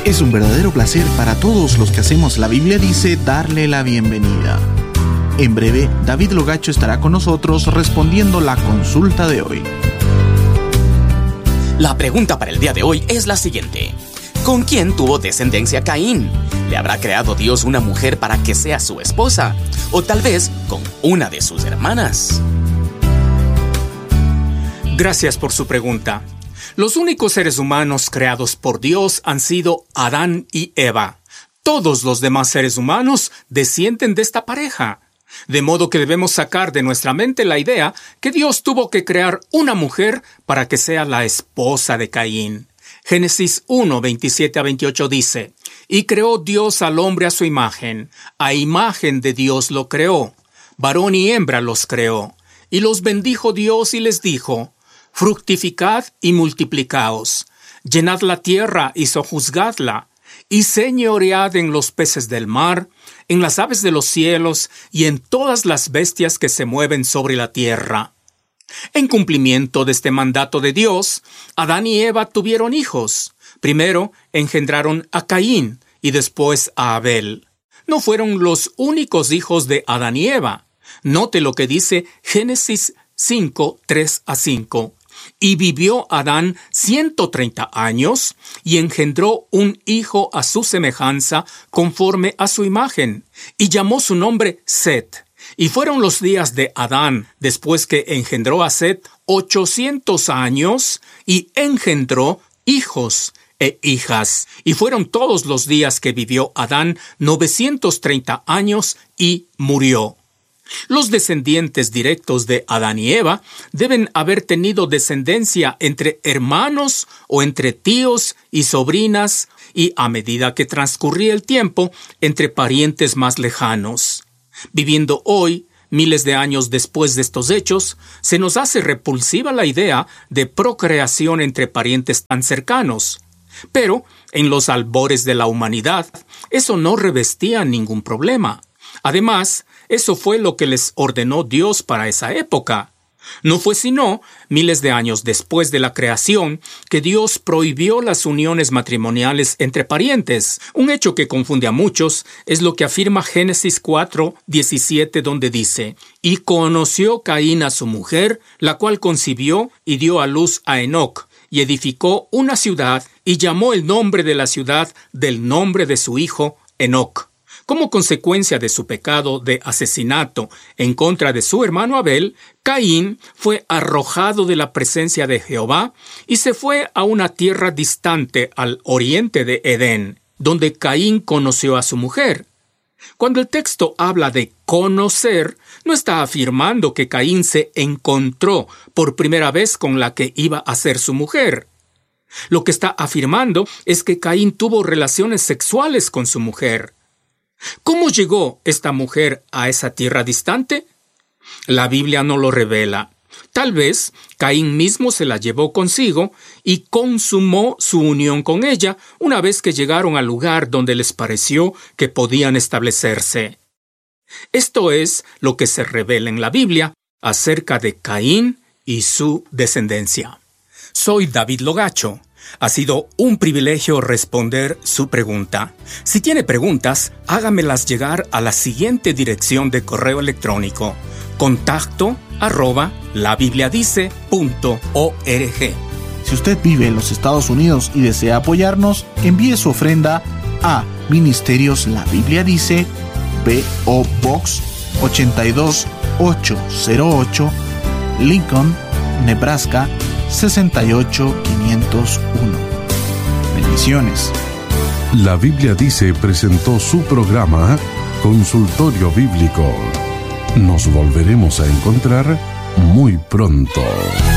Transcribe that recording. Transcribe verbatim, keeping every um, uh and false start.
Es un verdadero placer para todos los que hacemos La Biblia Dice darle la bienvenida. En breve, David Logacho estará con nosotros respondiendo la consulta de hoy. La pregunta para el día de hoy es la siguiente. ¿Con quién tuvo descendencia Caín? ¿Le habrá creado Dios una mujer para que sea su esposa? ¿O tal vez con una de sus hermanas? Gracias por su pregunta. Los únicos seres humanos creados por Dios han sido Adán y Eva. Todos los demás seres humanos descienden de esta pareja. De modo que debemos sacar de nuestra mente la idea que Dios tuvo que crear una mujer para que sea la esposa de Caín. Génesis uno, veintisiete a veintiocho dice: Y creó Dios al hombre a su imagen, a imagen de Dios lo creó, varón y hembra los creó. Y los bendijo Dios y les dijo: Fructificad y multiplicaos, llenad la tierra y sojuzgadla, y señoread en los peces del mar, en las aves de los cielos y en todas las bestias que se mueven sobre la tierra. En cumplimiento de este mandato de Dios, Adán y Eva tuvieron hijos. Primero engendraron a Caín y después a Abel. No fueron los únicos hijos de Adán y Eva. Note lo que dice Génesis cinco, tres a cinco. Y vivió Adán ciento treinta años, y engendró un hijo a su semejanza, conforme a su imagen, y llamó su nombre Set. Y fueron los días de Adán, después que engendró a Set, ochocientos años, y engendró hijos e hijas. Y fueron todos los días que vivió Adán, novecientos treinta años, y murió. Los descendientes directos de Adán y Eva deben haber tenido descendencia entre hermanos o entre tíos y sobrinas, y a medida que transcurría el tiempo, entre parientes más lejanos. Viviendo hoy, miles de años después de estos hechos, se nos hace repulsiva la idea de procreación entre parientes tan cercanos. Pero, en los albores de la humanidad, eso no revestía ningún problema. Además, eso fue lo que les ordenó Dios para esa época. No fue sino miles de años después de la creación que Dios prohibió las uniones matrimoniales entre parientes. Un hecho que confunde a muchos es lo que afirma Génesis cuatro, diecisiete, donde dice: Y conoció Caín a su mujer, la cual concibió y dio a luz a Enoc, y edificó una ciudad, y llamó el nombre de la ciudad del nombre de su hijo, Enoc. Como consecuencia de su pecado de asesinato en contra de su hermano Abel, Caín fue arrojado de la presencia de Jehová y se fue a una tierra distante al oriente de Edén, donde Caín conoció a su mujer. Cuando el texto habla de conocer, no está afirmando que Caín se encontró por primera vez con la que iba a ser su mujer. Lo que está afirmando es que Caín tuvo relaciones sexuales con su mujer. ¿Cómo llegó esta mujer a esa tierra distante? La Biblia no lo revela. Tal vez Caín mismo se la llevó consigo y consumó su unión con ella una vez que llegaron al lugar donde les pareció que podían establecerse. Esto es lo que se revela en la Biblia acerca de Caín y su descendencia. Soy David Logacho. Ha sido un privilegio responder su pregunta. Si tiene preguntas, hágamelas llegar a la siguiente dirección de correo electrónico: contacto arroba labibliadice punto org. Si usted vive en los Estados Unidos y desea apoyarnos, envíe su ofrenda a Ministerios La Biblia Dice, P O Box ochenta y dos mil ochocientos ocho, Lincoln, Nebraska sesenta y ocho mil quinientos uno. Bendiciones. La Biblia Dice presentó su programa Consultorio Bíblico. Nos volveremos a encontrar muy pronto.